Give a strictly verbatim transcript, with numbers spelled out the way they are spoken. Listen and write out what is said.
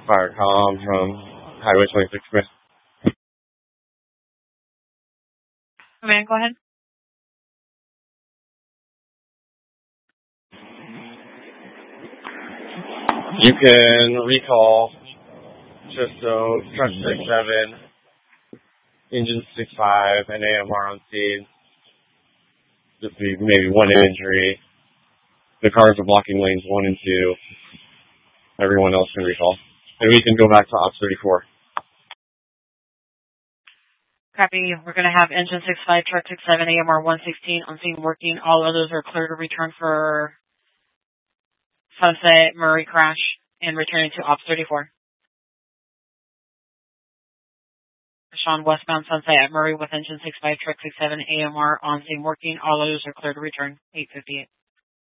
Fire column from Highway twenty-six Smith. Man, go ahead. You can recall just so truck six seven, engine six five, and A M R on scene. Just be maybe one injury. The cars are blocking lanes one and two. Everyone else can recall. And we can go back to Ops thirty-four. Copy. We're going to have engine six five, truck six seven, A M R one sixteen on scene working. All others are clear to return for Sunset Murray crash and returning to Ops thirty-four. Sean, westbound Sunset at Murray with engine six five, truck six seven, A M R on scene working. All others are clear to return. eight fifty-eight.